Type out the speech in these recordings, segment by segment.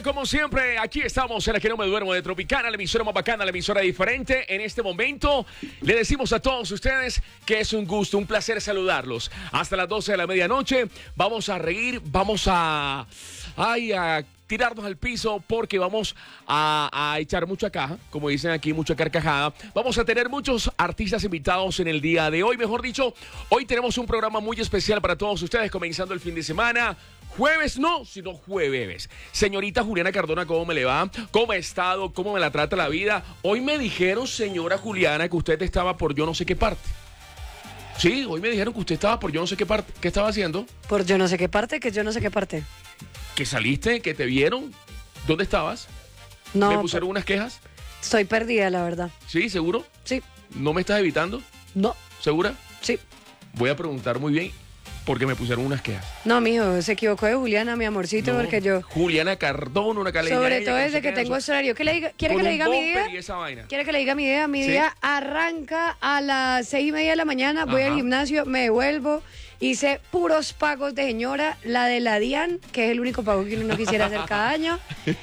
como siempre, aquí estamos en la que no me duermo de Tropicana, la emisora más bacana, la emisora diferente. En este momento le decimos a todos ustedes que es un gusto, un placer saludarlos. Hasta las 12 de la medianoche vamos a reír, vamos a tirarnos al piso porque vamos a echar mucha caja, como dicen aquí, mucha carcajada. Vamos a tener muchos artistas invitados en el día de hoy. Mejor dicho, hoy tenemos un programa muy especial para todos ustedes, comenzando el fin de semana. Jueves no, sino jueves. Señorita Juliana Cardona, ¿cómo me le va? ¿Cómo ha estado? ¿Cómo me la trata la vida? Hoy me dijeron, señora Juliana, que usted estaba por yo no sé qué parte. Sí, hoy me dijeron que usted estaba por yo no sé qué parte. ¿Qué estaba haciendo? Por yo no sé qué parte, que yo no sé qué parte. ¿Que saliste? ¿Que te vieron? ¿Dónde estabas? No. ¿Me pusieron unas quejas? Estoy perdida, la verdad. ¿Sí? ¿Seguro? Sí. ¿No me estás evitando? No. ¿Segura? Sí. Voy a preguntar muy bien porque me pusieron unas quejas. No, mijo, se equivocó de Juliana, mi amorcito, No, porque yo... Juliana Cardona, una caleña. Sobre todo desde que tengo horario. ¿Qué le diga? ¿Quiere que le diga mi día? ¿Quiere que le diga mi idea? Mi día arranca a las 6:30 de la mañana, voy al gimnasio, me devuelvo, hice puros pagos de señora, la de la DIAN, que es el único pago que uno quisiera hacer cada año.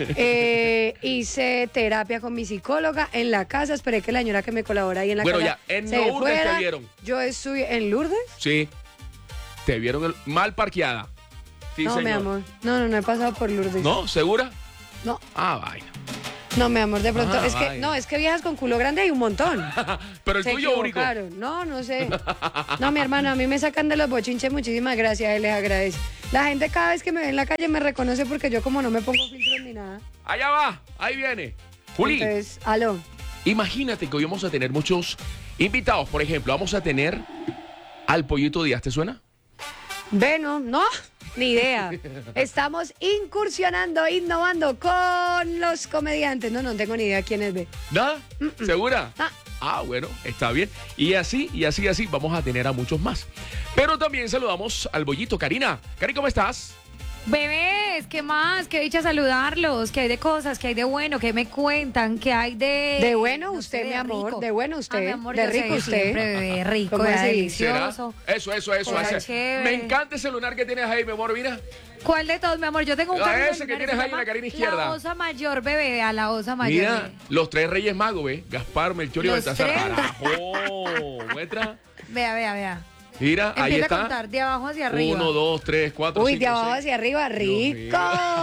Hice terapia con mi psicóloga en la casa, esperé que la señora que me colabora ahí en la casa ya, en se Lourdes fuera. te vieron. Yo estoy en Lourdes. Sí. Te vieron mal parqueada. Sí, no, señor. mi amor. No he pasado por Lourdes. ¿No? ¿Segura? No. Vaina. No, mi amor, de pronto. Vaina. Es que viejas con culo grande hay un montón. Pero el Se tuyo único. equivocaron. No sé. No, mi hermano, a mí me sacan de los bochinches, muchísimas gracias, les agradezco. La gente cada vez que me ve en la calle me reconoce porque yo como no me pongo filtros ni nada. Allá va, ahí viene. Juli, Entonces, aló. imagínate que hoy vamos a tener muchos invitados. Por ejemplo, vamos a tener al Pollito Díaz, ¿te suena? Bueno, no, ni idea. Estamos incursionando, innovando con los comediantes. No tengo ni idea quién es B. ¿Nada? ¿Segura? Ah. Bueno, está bien. Y así, vamos a tener a muchos más. Pero también saludamos al Bollito. Karina, ¿cómo estás? Bebés, ¿qué más? Qué dicha saludarlos. ¿Qué hay de cosas? ¿Qué hay de bueno? ¿Qué me cuentan? ¿Qué hay de...? De bueno no usted, sé, mi amor. rico? De bueno usted. Mi amor, de yo rico sé, usted. siempre, bebé, rico, ¿Cómo así? delicioso. Eso. Cosa chévere. Me encanta ese lunar que tienes ahí, mi amor, mira. ¿Cuál de todos, mi amor? Yo tengo un carro Ese que tienes ahí en la carina izquierda. La osa mayor, bebé, a la osa mayor. Mira, bebé. los tres reyes magos, ¿ve? Gaspar, Melchor y Los Baltasar. tres. ¡Carajo! Muestra. Vea. Mira, ahí Empieza está. a contar, de abajo hacia arriba. 1, 2, 3, 4, 5, Uy, de abajo 6. hacia arriba, rico.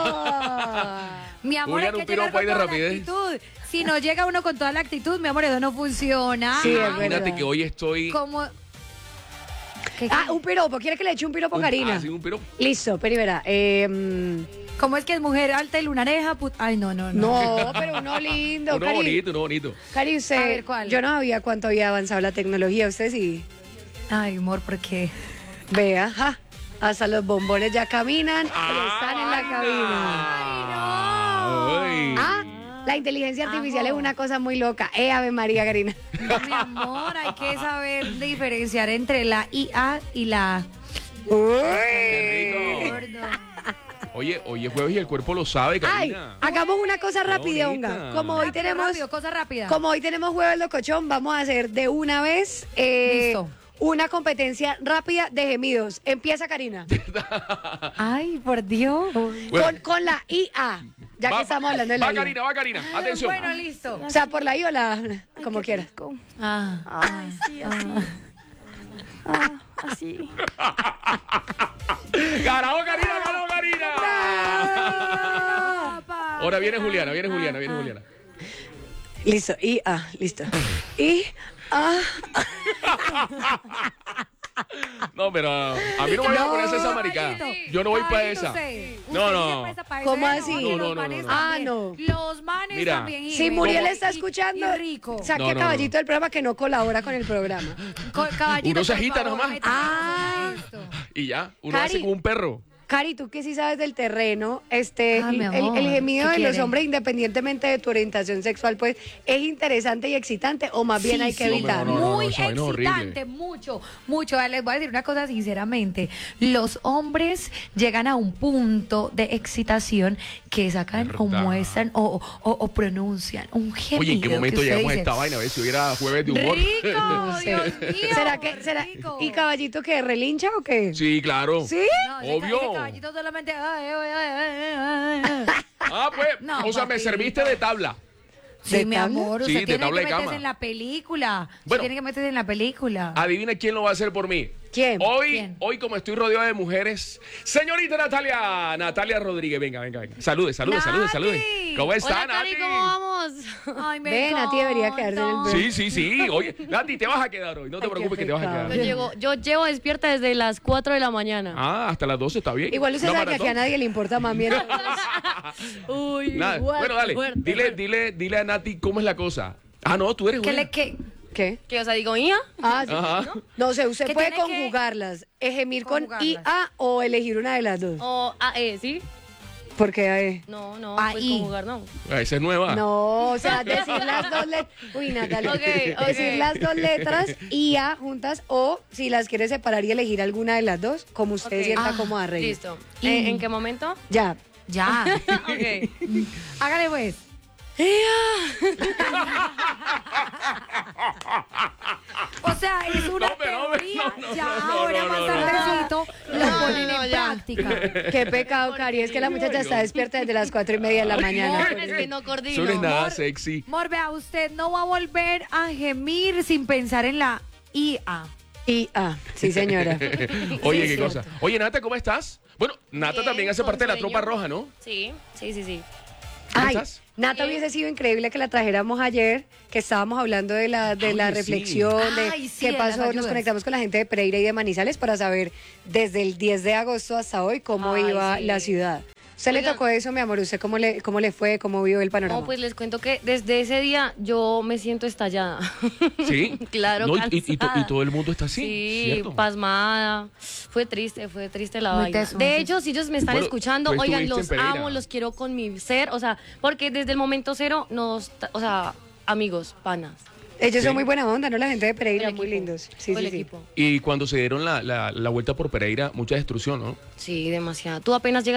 Mi amor, Julián, hay que un piropo llegar con ahí de toda la rapidez. actitud. Si no llega uno con toda la actitud, mi amor, eso no funciona. Sí, es Imagínate verdad. que hoy estoy... Como... ¿Qué? Un piropo. ¿Quiere que le eche un piropo a Karina? Sí, un piropo. Listo, pero verá. ¿Cómo es que es mujer alta y lunareja? Ay, no. No, pero uno lindo, Uno Cari. bonito. Cari, usted, A ver, ¿cuál? yo no sabía cuánto había avanzado la tecnología. Usted sí. Ay, amor, ¿por qué? Vea, hasta los bombones ya caminan y están en la cabina. Ay. La inteligencia artificial Ajo. es una cosa muy loca. Ave María, Karina. No, mi amor, hay que saber diferenciar entre la IA y la... Qué rico. Gordo. Oye, hoy es jueves y el cuerpo lo sabe, Ay, Karina. hagamos una cosa rápida, bonita. Onga. Como hoy tenemos, Rápido, cosa rápida. como hoy tenemos jueves locochón, vamos a hacer de una vez Listo. una competencia rápida de gemidos. Empieza, Karina. Ay, por Dios. Bueno. Con la IA. Ya que estamos hablando de la IA. Va Karina, atención. Bueno, listo. O sea, por la I o la... Como quieras. Ah. Ay, sí, así. Así. ¡Ganó Karina! Ahora viene Juliana. Listo, IA, listo. No, pero a mí no me voy a poner esa maricada. Yo no voy para esa. No. ¿Cómo así? No. No. Los manes Mira. también. Si Muriel está escuchando, Y rico. saque No, a no, Caballito del programa que no colabora con el programa. Caballito, Uno se por agita favor, nomás. métase Ah. esto. Y ya, uno Cari. hace como un perro. Cari, tú que sí sabes del terreno, Mi amor, el gemido ¿qué de los quiere? hombres, independientemente de tu orientación sexual, pues, ¿es interesante y excitante o más bien Sí, hay que sí. evitarlo? No, Muy esa vaina es horrible. excitante, mucho. Les voy a decir una cosa sinceramente. Los hombres llegan a un punto de excitación que sacan o ¿Verdad? muestran o pronuncian un gemido. Oye, ¿en qué momento que usted llegamos a dice, esta vaina? A ver si hubiera jueves de humor. Rico, No sé. Dios mío. ¿Será? rico. ¿Y Caballito que relincha o qué? Sí, claro. ¿Sí? No, ese Obvio. caballito solamente. Ah, pues, No, o sea, me papito. serviste de tabla. Sí, ¿De mi tabla? amor, Sí, usted de tiene tabla que de cama. meterse en la película. Bueno. Usted tiene que meterse en la película. Adivina quién lo va a hacer por mí. ¿Quién? Hoy como estoy rodeado de mujeres, señorita Natalia Rodríguez, venga. Salude. ¿Cómo está, Hola, Cari, Nati? ¿cómo vamos? Ay, me Ven, Nati debería quedarse en el encanta. Sí. Oye, Nati, te vas a quedar hoy. No te Ay, preocupes qué que te vas a pecado. quedar. Yo llevo despierta desde las 4 de la mañana. Ah, hasta las 12 está bien. Igual usted Una sabe que aquí a maratón. nadie le importa más bien. Uy, Nada. Bueno, dale. Dile a Nati cómo es la cosa. Ah, no, tú eres ¿Qué una. le qué? ¿Qué? ¿Qué? O sea, digo, ¿ia? Ah, sí. Ajá. No sé, usted Que puede tiene que conjugarlas, gemir con conjugarlas. IA o elegir una de las dos. O AE, ¿sí? ¿Por qué AE? No, Ah, pues y. conjugar no. Ah, esa es nueva. No, o sea, decir las dos letras. Uy, Natalia. Ok. Decir las dos letras IA juntas o si las quiere separar y elegir alguna de las dos, como usted Ok. sienta Ah, cómoda, Reina. Listo. Y- ¿En qué momento? Ya. Ya. Ok. Hágale pues. O sea, es una teoría. Ya ahora más tardecito lo ponen no, en ya. práctica. Qué pecado, Cari. Es que la muchacha está despierta desde las 4:30 de la mañana. Es que no Eso no coordino. es nada Amor. sexy. Mor, vea, usted no va a volver a gemir sin pensar en la IA. IA. Sí, señora. Oye, Sí, qué es cosa. cierto. Oye, Nata, ¿cómo estás? Bueno, Nata Bien, también hace con parte de la sueño. tropa roja, ¿no? Sí. ¿Cómo Ay, estás? Nata, hubiese sido increíble que la trajéramos ayer, que estábamos hablando de la Oye, reflexión, de Ay, sí, qué de las pasó. Nos ayudas. conectamos con la gente de Pereira y de Manizales para saber desde el 10 de agosto hasta hoy cómo Ay, iba sí. la ciudad. ¿Usted le Oigan. tocó eso, mi amor? ¿Usted cómo le fue? ¿Cómo vio el panorama? No, pues les cuento que desde ese día yo me siento estallada. Sí. Claro, No, cansada. y todo el mundo está así. Sí, ¿cierto? pasmada. Fue triste la Muy vaina. teso, muy De teso. hecho, si ellos me están Bueno, escuchando, tú oigan, estuviste los en Pereira. amo, los quiero con mi ser, o sea, porque desde el momento cero o sea, amigos, panas. Ellos Sí. son muy buena onda, ¿no? La gente de Pereira, El muy equipo. lindos. Sí, Fue sí, el sí. equipo. Y cuando se dieron la vuelta por Pereira, mucha destrucción, ¿no? Sí, demasiado. Tú apenas llegas